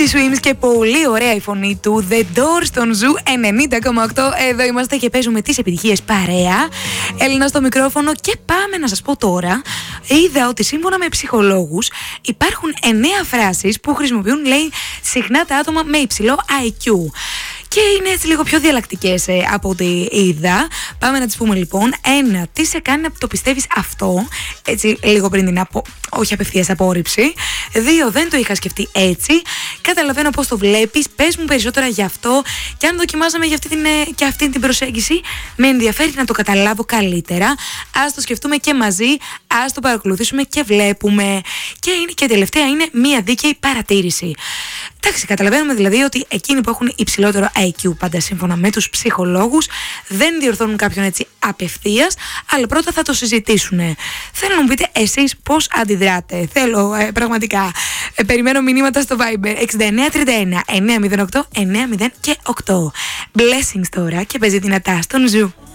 Swims και πολύ ωραία η φωνή του. The Doors στον Ζου 90,8. Εδώ είμαστε και παίζουμε τις επιτυχίες παρέα. Έλληνα στο μικρόφωνο και πάμε να σας πω τώρα. Είδα ότι σύμφωνα με ψυχολόγους υπάρχουν 9 φράσεις που χρησιμοποιούν, λέει, συχνά τα άτομα με υψηλό IQ. Και είναι έτσι λίγο πιο διαλλακτικές από ό,τι είδα. Πάμε να τις πούμε λοιπόν. 1. Τι σε κάνει να το πιστεύεις αυτό? Έτσι λίγο πριν την όχι απευθείας απόρριψη. 2. Δεν το είχα σκεφτεί έτσι. Καταλαβαίνω πώς το βλέπεις. Πες μου περισσότερα γι' αυτό. Και αν δοκιμάζαμε για αυτή την προσέγγιση, με ενδιαφέρει να το καταλάβω καλύτερα. Ας το σκεφτούμε και μαζί. Ας το παρακολουθήσουμε και βλέπουμε. Και τελευταία είναι μία δίκαιη παρατήρηση. Εντάξει, καταλαβαίνουμε δηλαδή ότι εκείνοι που έχουν υψηλότερο IQ, πάντα σύμφωνα με τους ψυχολόγους, δεν διορθώνουν κάποιον έτσι απευθείας, αλλά πρώτα θα το συζητήσουν. Θέλω να μου πείτε εσείς πώς αντιδράτε. Θέλω πραγματικά. Περιμένω μηνύματα στο Viber 6931 908 908. Blessings τώρα και παίζει δυνατά στον Ζου.